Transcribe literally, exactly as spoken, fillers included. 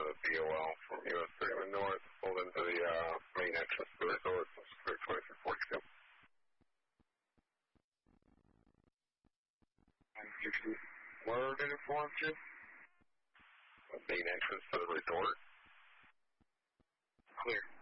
the B O L from U S thirty-one North, pulled into the uh, main entrance to the resort, twenty-three forty-two. Where did it form to? The main entrance to the resort. Clear.